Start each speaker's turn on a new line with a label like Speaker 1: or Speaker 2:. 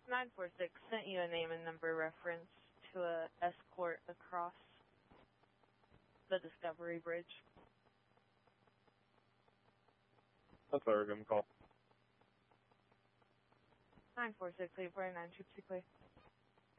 Speaker 1: 946 sent you a name and number reference to a escort across the Discovery Bridge.
Speaker 2: That's why we're going to call.
Speaker 1: 946 849 2 clear.